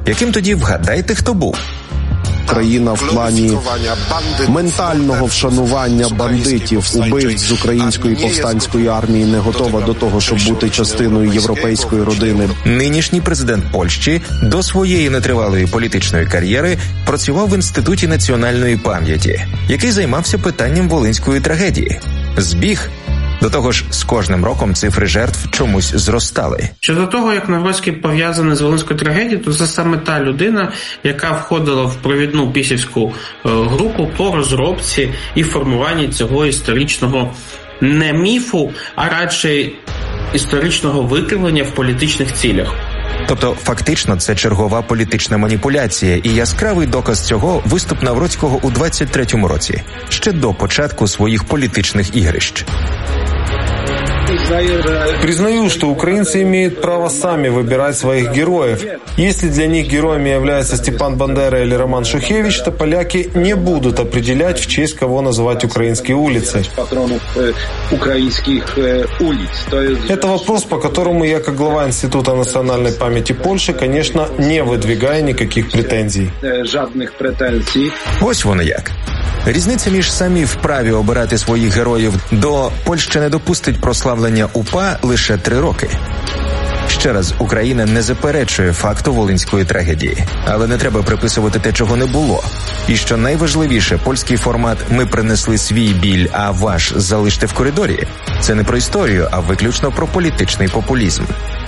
яким тоді, вгадайте, хто був? Країна в плані ментального вшанування бандитів, убивць з української повстанської армії не готова до того, щоб бути частиною європейської родини. Нинішній президент Польщі до своєї нетривалої політичної кар'єри працював в Інституті національної пам'яті, який займався питанням волинської трагедії. Збіг. До того ж, з кожним роком цифри жертв чомусь зростали. Щодо того, як Навроцький пов'язаний з волинською трагедією, то це саме та людина, яка входила в провідну бісівську групу по розробці і формуванні цього історичного не міфу, а радше історичного викривлення в політичних цілях. Тобто, фактично, це чергова політична маніпуляція, і яскравий доказ цього – виступ Навроцького у 23-му році, ще до початку своїх політичних ігрищ. Признаю, что украинцы имеют право сами выбирать своих героев. Если для них героями является Степан Бандера или Роман Шухевич, то поляки не будут определять, в честь кого называть украинские улицы. Это вопрос, по которому я, как глава Института национальной памяти Польши, конечно, не выдвигаю никаких претензий. Ось воно як. Різниця між самі вправі обирати своїх героїв до «Польща не допустить прославлення УПА» лише 3 роки. Ще раз, Україна не заперечує факту волинської трагедії. Але не треба приписувати те, чого не було. І що найважливіше, польський формат «ми принесли свій біль, а ваш залиште в коридорі» – це не про історію, а виключно про політичний популізм.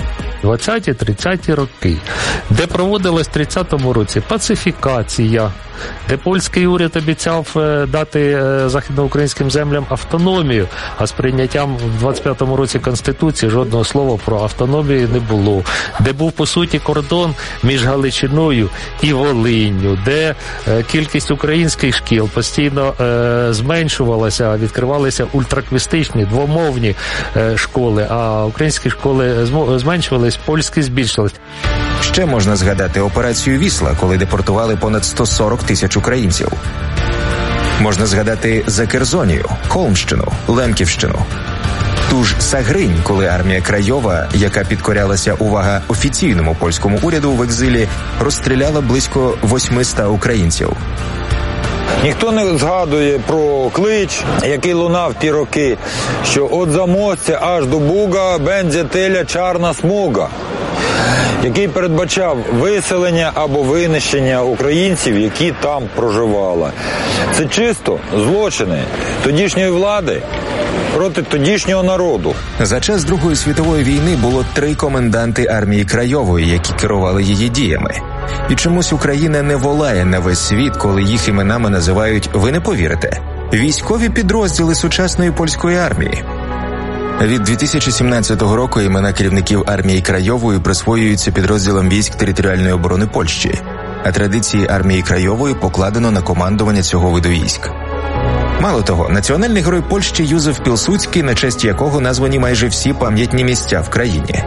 20-30 роки, де проводилась в 30-му році пацифікація, де польський уряд обіцяв дати західноукраїнським землям автономію, а з прийняттям в 25-му році Конституції жодного слова про автономію не було, де був, по суті, кордон між Галичиною і Волинню, де кількість українських шкіл постійно зменшувалася, відкривалися ультраквістичні, двомовні школи, а українські школи зменшувались, польські збільшились. Ще можна згадати операцію «Вісла», коли депортували понад 140 тисяч українців. Можна згадати Закерзонію, Холмщину, Лемківщину. Ту ж Сагринь, коли армія Крайова, яка підкорялася, увага, офіційному польському уряду в екзилі, розстріляла близько 800 українців. Ніхто не згадує про клич, який лунав ті роки, що «от замостя аж до Буга бензя теля чарна смуга», який передбачав виселення або винищення українців, які там проживали. Це чисто злочини тодішньої влади проти тодішнього народу. За час Другої світової війни було 3 коменданти армії Крайової, які керували її діями. І чомусь Україна не волає на весь світ, коли їх іменами називають, ви не повірите, військові підрозділи сучасної польської армії. Від 2017 року імена керівників армії Крайової присвоюються підрозділам військ територіальної оборони Польщі, а традиції армії Крайової покладено на командування цього виду військ. Мало того, національний герой Польщі Юзеф Пілсудський, на честь якого названі майже всі пам'ятні місця в країні.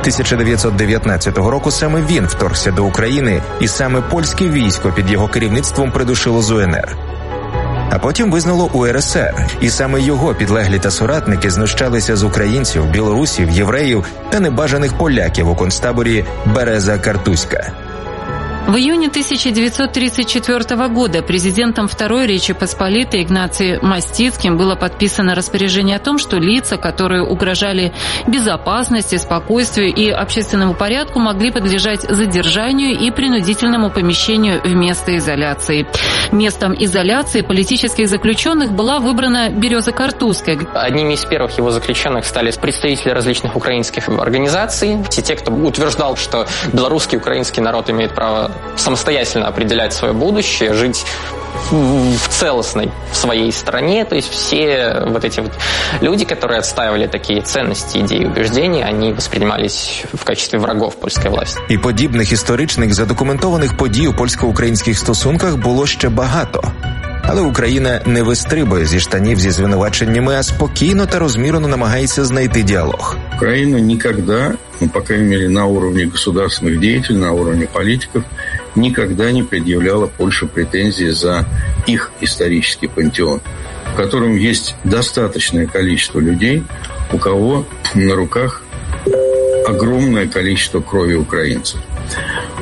1919 року саме він вторгся до України, і саме польське військо під його керівництвом придушило з УНР. А потім визнало УРСР, і саме його підлеглі та соратники знущалися з українців, білорусів, євреїв та небажаних поляків у концтаборі Береза-Картузька. В июне 1934 года президентом Второй Речи Посполитой Игнацием Мастицким было подписано распоряжение о том, что лица, которые угрожали безопасности, спокойствию и общественному порядку, могли подлежать задержанию и принудительному помещению в место изоляции. Местом изоляции политических заключенных была выбрана Береза-Картузская. Одними из первых его заключенных стали представители различных украинских организаций. Все те, кто утверждал, что белорусский и украинский народ имеет право самостоятельно определять свое будущее, жить в целостной своей стране. То есть все вот эти вот люди, которые отстаивали такие ценности, идеи, убеждения, они воспринимались в качестве врагов польської власті. І подібних історичних задокументованих подій у польсько-українських стосунках було ще багато. Але Україна не вистрибує зі штанів зі звинуваченнями, а спокійно та розмірено намагається знайти діалог. Украина никогда, по крайней мере, на уровне государственных деятелей, на уровне политиков, никогда не предъявляла Польше претензии за их исторический пантеон, в котором есть достаточное количество людей, у кого на руках огромное количество крови украинцев.